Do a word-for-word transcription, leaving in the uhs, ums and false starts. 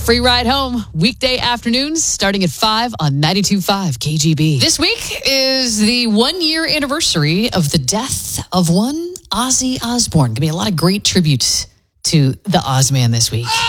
Free ride home, weekday afternoons, starting at five on ninety-two point five K G B. This week is the one-year anniversary of the death of one Ozzy Osbourne. Going to be a lot of great tributes to the Ozman this week.